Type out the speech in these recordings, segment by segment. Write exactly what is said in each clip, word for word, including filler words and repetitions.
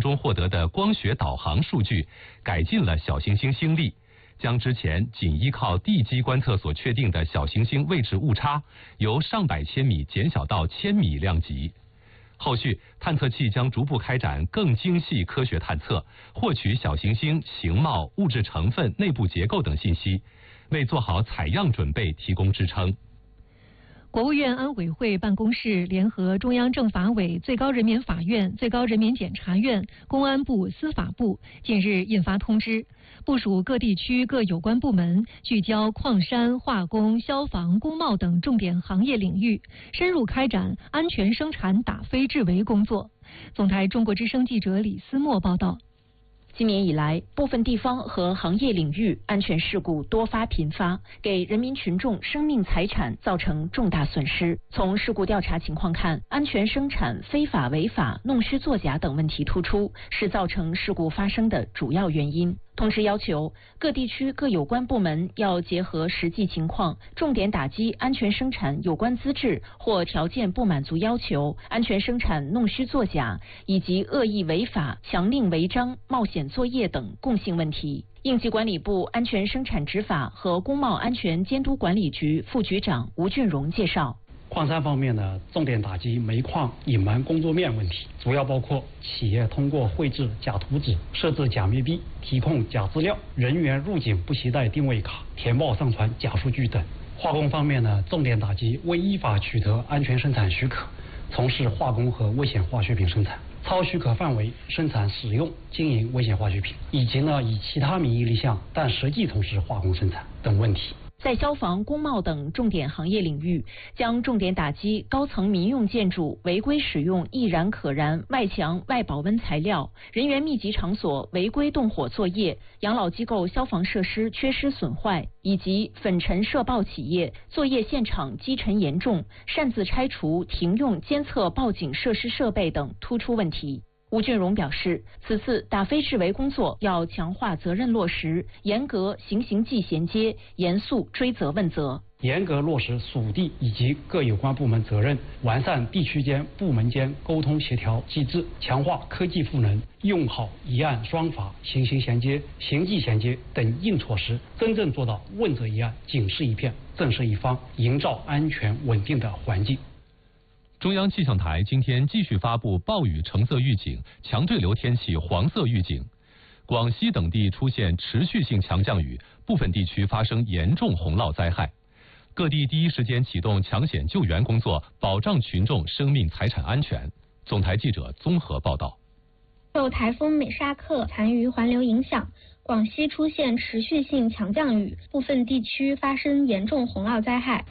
中获得的光学导航数据，改进了小行星星力，将之前仅依靠地基观测所确定的小行星位置误差由上百千米减小到千米量级。后续探测器将逐步开展更精细科学探测，获取小行星形貌、物质成分、内部结构等信息，为做好采样准备提供支撑。 国务院安委会办公室联合中央政法委、最高人民法院、最高人民检察院、公安部、司法部近日印发通知，部署各地区各有关部门聚焦矿山、化工、消防、工贸等重点行业领域，深入开展安全生产打非治围工作。总台中国之声记者李思墨报道。 今年以来，部分地方和行业领域安全事故多发频发，给人民群众生命财产造成重大损失。从事故调查情况看，安全生产非法违法、弄虚作假等问题突出，是造成事故发生的主要原因。通知要求，各地区各有关部门要结合实际情况，重点打击安全生产有关资质或条件不满足要求、安全生产弄虚作假以及恶意违法、强令违章、冒险作业等共性问题。应急管理部安全生产执法和工贸安全监督管理局副局长吴俊荣介绍。 矿山方面呢，重点打击煤矿隐瞒工作面问题，主要包括企业通过绘制假图纸、设置假密闭、提供假资料、人员入境不携带定位卡、填报上传假数据等。化工方面呢，重点打击未依法取得安全生产许可，从事化工和危险化学品生产，超许可范围生产、使用、经营危险化学品，以及呢以其他名义立项但实际从事化工生产等问题。 在消防、工贸等重点行业领域，将重点打击高层民用建筑违规使用易燃可燃外墙外保温材料、人员密集场所违规动火作业、养老机构消防设施缺失损坏，以及粉尘涉爆企业作业现场积尘严重、擅自拆除停用监测报警设施设备等突出问题。吴俊荣表示，此次打非治围工作要强化责任落实，严格刑刑纪衔接，严肃追责问责， 严格落实属地以及各有关部门责任，完善地区间、部门间沟通协调机制，强化科技赋能，用好一案双罚、刑刑衔接、刑纪衔接等硬措施，真正做到问责一案、警示一片、震慑一方，营造安全稳定的环境。 中央气象台今天继续发布暴雨橙色预警、强对流天气黄色预警。广西等地出现持续性强降雨，部分地区发生严重洪涝灾害。各地第一时间启动抢险救援工作，保障群众生命财产安全。总台记者综合报道。 受台风美沙克残余环流影响，广西出现持续性强降雨，部分地区发生严重洪涝灾害。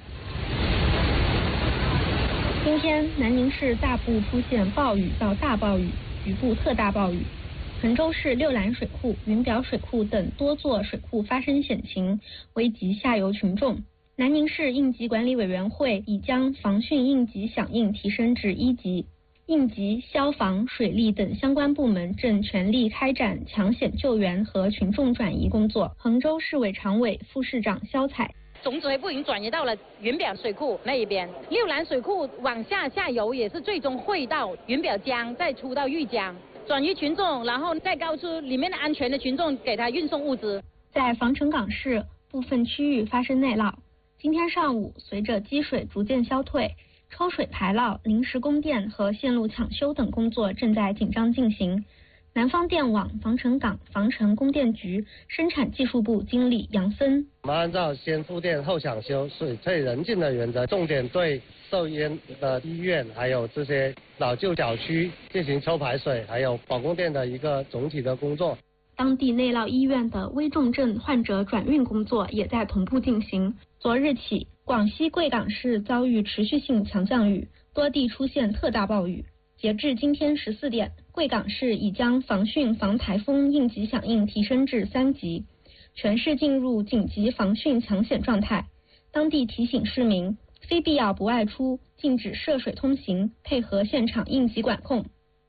今天，南宁市大部出现暴雨到大暴雨，局部特大暴雨。彭州市六兰水库、云表水库等多座水库发生险情，危及下游群众。南宁市应急管理委员会已将防汛应急响应提升至一级，应急、消防、水利等相关部门正全力开展抢险救援和群众转移工作。彭州市委常委、副市长肖彩。 总指挥部已经转移到了云表水库那一边，六兰水库往下下游也是最终汇到云表江，再出到玉江，转移群众，然后再告诉里面的安全的群众给他运送物资。 在防城港市部分区域发生内涝，今天上午随着积水逐渐消退，抽水排涝、临时供电和线路抢修等工作正在紧张进行。南方电网防城港防城供电局生产技术部经理杨森， 我们按照先复电后抢修、水退人进的原则，重点对受淹的医院还有这些老旧小区进行抽排水，还有保供电的一个总体的工作。 当地内涝医院的危重症患者转运工作也在同步进行。昨日起，广西贵港市遭遇持续性强降雨，多地出现特大暴雨。截至今天十四点，贵港市已将防汛防台风应急响应提升至三级，全市进入紧急防汛抢险状态。当地提醒市民，非必要不外出，禁止涉水通行，配合现场应急管控。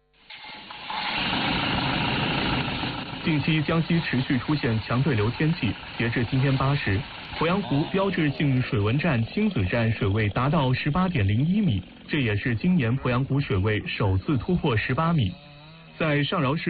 近期江西持续出现强对流天气，截至今天八时，鄱阳湖标志性水文站星子站水位达到十八点零一米，这也是今年鄱阳湖水位首次突破十八米。在上饶市